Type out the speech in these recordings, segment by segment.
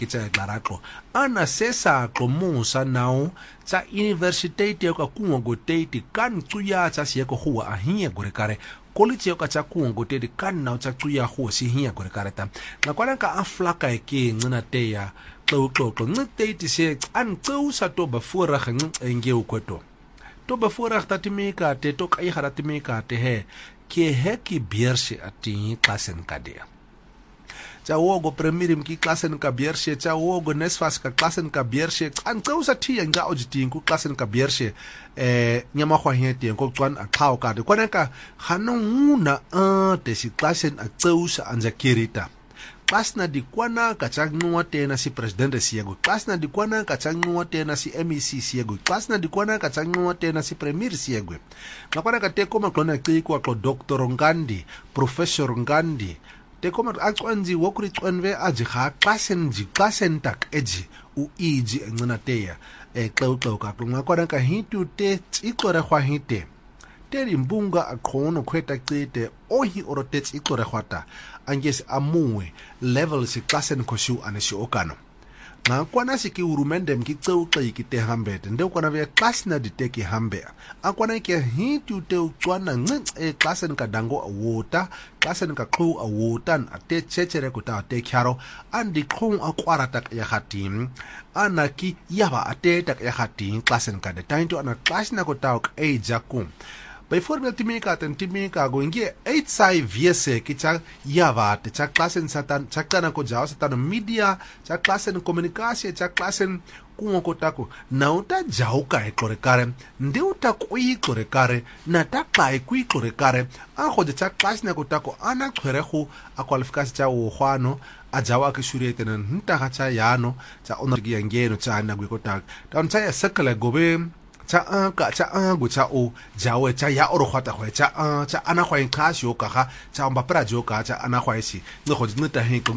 ke tsa tlaraqo ana sesa qomusa now tsa university ya ka kungo go tete kan tsuya tsa sie ko huwa ahinya gore kare college ya ka tsa kungo tete kan now tsa tsuya huwa si hinya gore kare ta ngakwana ka aflaka ke ngina te ya xoxoxo ngitete se an tsusa to bafura ngenge ukweto to bafura tatimika te to kai haratimika te he ke heki bierse ati klasen kadea cha wogo premirim ki klasen ka bierse cha wogo nesfas ka klasen ka bierse an tsausa thiya nga ojiting ku klasen ka bierse nyama khwa hete ngo tswan a khao ka de kwana ka hanonguna te si klasen a tsausa anja kirita klasna di kwana ka changwa tena si president siego klasna di kwana ka changwa tena si MEC siego klasna di kwana ka changwa tena si premier siego ngakwana ka te koma klona qiku ko Dr. Ngandi Professor Ngandi te koma aqwanzi wokuri tswanwe aji ga klasen tak eji u iji ngina teya xexo ka ngakwana ka hitu te tsiqore khwa hite teri mbunga akhono khweta qite ohi orotets iqore khwata angesi amue level si klasen khoshu anesi okano ngakwana siki urumende mkixeuxe ikite hambete nde kwana vya klasna diteki hambe akwana ke hitu te utswana ncince klasen kadango awota klasen ka qhu awotan ate chechere kuta ate kyaro andi qhu akwara tak ya khatim anaki yaba ate tak ya khatim klasen ka de tainto ana klasna kuta e jakum Before timika go ingie 8 sai viese kicha yava te cha klasen satan chakana ko jao satan media cha klasen komunikasi cha klasen kungo kotako na uta jao ka eklore kare ndi uta kui klore kare na ta kai kui klore kare a go cha klasen kotako ana khwerego a qualification cha o hwano a jawa ke shurete na nta ga cha yano cha onorgi yangeno cha na gwe kotako ta nta ya sekala gobe cha go cha o jawe cha ya oro khwata khwe cha ana khwa inqhashi o kaga cha mbapra jo ka cha ana khwa isi ngo dinta henko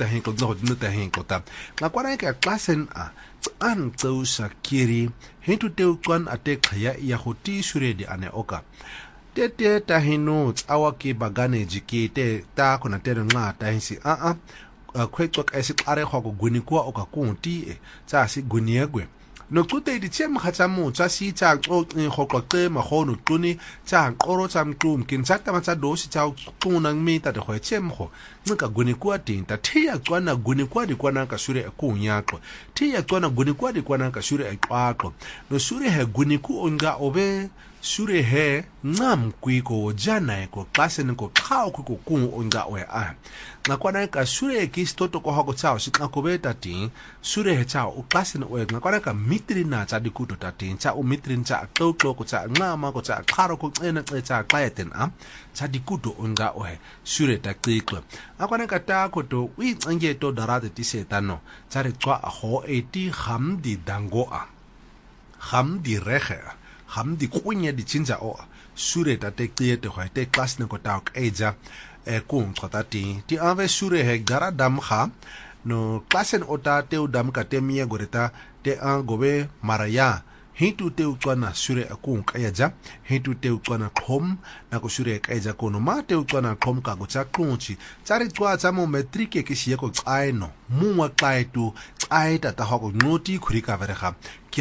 ta ngakwana ke klasen a an tsausa kiri hintu te ukwan ate khaya ya khoti suredi ane oka tete ta hino tsawa ke bagane jikete ta khona tere nga ta hinsi khwetso ka esi qare khwa go gunikwa o ka kunti cha si guniegwe no tute di tshema khatsa mo tsa si tsa qoqoqe magono quni tsa qoro tsa mqum kin tsa tama tsa dosi tsa quna ngmita de khwetshemgo ncika guni kwa tinta thiya cwana guni kwa di kwana ka shure ku nyaqo thiya cwana guni kwa di kwana ka shure eqaqo no shure he guni ku onga obe shure he ngam kwiko jana ko klasen ko khao ku onga we a ngakwana ka shure ki stoto ko hako tsao sikakobeta ti shure he tsao u klasen we ngakwana ka mitri na tsa dikuto ta ti tsa u mitri tsa xoxo ko tsa ngama ko tsa kharo ko xena tsa qaeten a tsa dikuto onga we shure ta qiqo akwana ka ta ko to wi nge to darate ti setano tsa re tswa ho eti hamdi dangoa hamdi rege hamdi kunya di chinja o shure ta te qiete ho te klasne ko ta eja kung tsata ti ave shure he gara dam kha no klasen ota te udam ka te mia goreta te an gobe maraya hitu te utswana shure akung kayaja hitu te utswana khom na ko shure kayaja kono ma te utswana khom ka go tsa kunchi tsari tswa tsa mo metric ke siye ko tsaino muwa tsaetu tsaeta ta ho noti khurika verega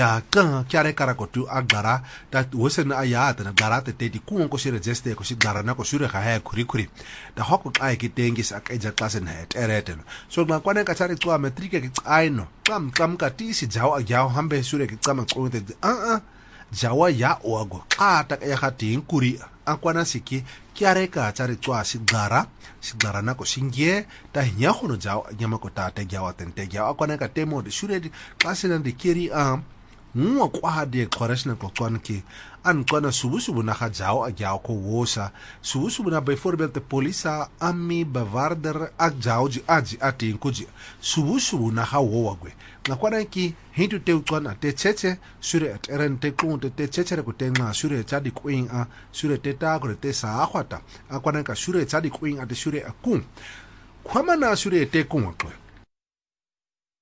kya re kara ko tu agara ta wosen ayata na garate te di kungo ko sire geste ko sigara na ko shure ga ha khuri da ho ko tsae ke tengis akaja klasen het ereten so na kwane ka tsari tswa metric ke tsaino kam ka ti si jaw agyaw hambe shure ke tsama ko te jawa ya oago kata ya khating kuri akwana siki kyare ka tsari tswa sigara na ko singie ta nya khono jaw nyama ko ta te gyawa tente gyawa akwana ka temo de shure di klasen de kiri mwa kwa de correction ko twanki an kona subusubu na jaw agyaw ko wosa subusubu na bijvoorbeeld de polisa ami bewaarder agjaw ji aji ati kuji subusubu na wogwe na kwana ki hintu te utwana te cheche sure at eren te kunte te cheche ko te nga sure chadi queen sure te ta ko te sa akhwata akwana ka sure chadi queen at sure akun kwama na sure te kunwa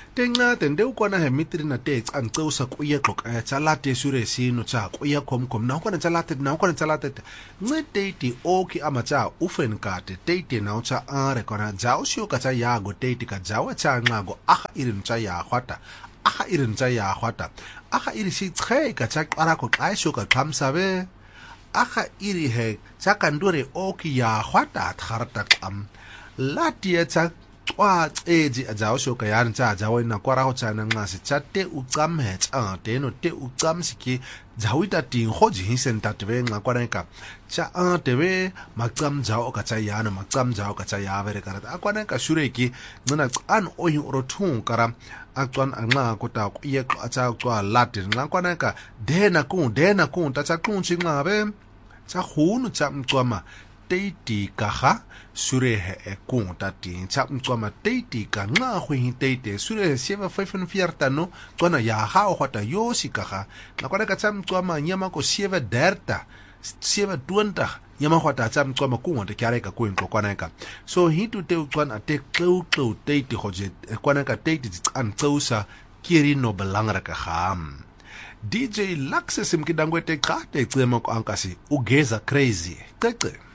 Tenqade nde ukona he mitri na te tsantseusa kuye qoqa tsa late sure sino tsa kuye komkom na ukona tsa late na ukona tsa late nce date oki ama tsa ufen kate date na tsa are kona ja usio ka tsa yago date ka jawa tsa nqago aga irin tsa ya khwata aga irin tsa ya khwata aga iri si tse ka tsa qara ko qaisho ka qamsabe aga iri he tsa kandure oki ya khwata tharta qam lati tsa wa tseji ajawo shoka yan tsa ajawo na kwara ho tsana ngase tsa te uqam he tsa te no te uqam siki jawita ting hoji hisen tatwe nga kwara ka tsa tebe maqam jawo ka tsa yana maqam jawo ka tsa ya vere karata akwana ka shureki ngana tsan ohi orothung kara aqwan anga kota ku ye tsa qwa lati nga kwana ka dena kun ta tsa kun chingabe tsa hunu tsa mqwama teiti kaha surehe e kung tati chap mtswama teiti ka nga huing teite surehe 745 no tswana ya hao hwata yosi kaha na kwa ka chap mtswama nyama ko 730 720 nyama hwata chap mtswama kung te kyare ka kuin kwa ka so hitu te tswana te klou teiti hoje kwa ka teiti tsan tsausa kiri no belangrike gam DJ Laxes imkidangwete kate tsema ko ankasi ugeza crazy tete